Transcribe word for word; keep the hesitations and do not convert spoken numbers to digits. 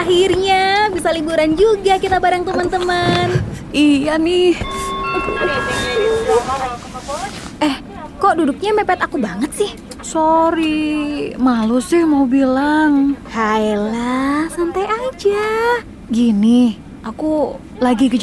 Akhirnya bisa liburan juga kita bareng teman-teman. Iya nih. Eh, kok duduknya mepet aku banget sih? Sorry, malu sih mau bilang. Hailah, santai aja. Gini, aku lagi ke